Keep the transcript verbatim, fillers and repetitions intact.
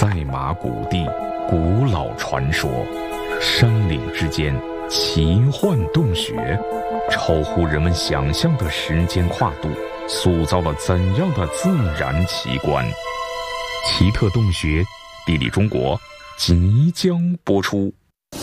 赛马谷地，古老传说，山岭之间奇幻洞穴，超乎人们想象的时间跨度，塑造了怎样的自然奇观？奇特洞穴，地理中国即将播出。